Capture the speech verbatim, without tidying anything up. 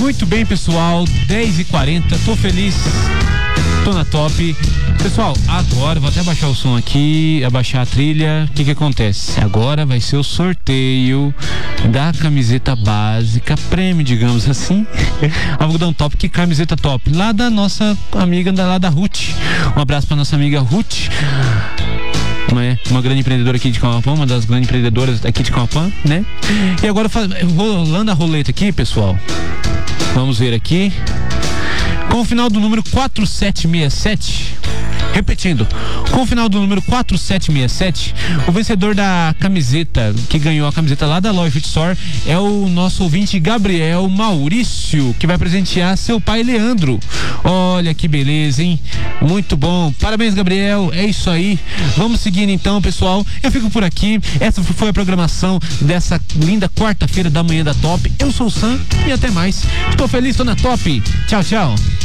Muito bem, pessoal, dez e quarenta, tô feliz, tô na top. Pessoal, agora vou até abaixar o som aqui, abaixar a trilha. O que que acontece? Agora vai ser o sorteio da camiseta básica, prêmio, digamos assim. Algodão Top, que camiseta top, lá da nossa amiga, lá da Ruth. Um abraço pra nossa amiga Ruth, uma, uma grande empreendedora aqui de Camapã, uma das grandes empreendedoras aqui de Camapã, né? E agora, rolando a roleta aqui, pessoal, vamos ver aqui. Com o final do número quatro sete seis sete, repetindo, com o final do número quatro sete seis sete, o vencedor da camiseta, que ganhou a camiseta lá da Loja Store, é o nosso ouvinte Gabriel Maurício, que vai presentear seu pai Leandro. Olha que beleza, hein? Muito bom. Parabéns, Gabriel. É isso aí. Vamos seguindo então, pessoal. Eu fico por aqui. Essa foi a programação dessa linda quarta-feira da manhã da Top. Eu sou o Sam e até mais. Estou feliz, estou na Top. Tchau, tchau.